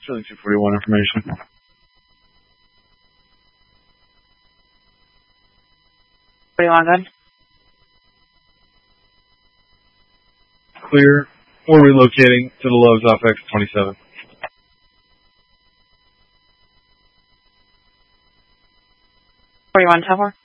Chilling 241 information. What do you want, good? Clear. We're relocating to the Loves off X27. What do you want, 10-4?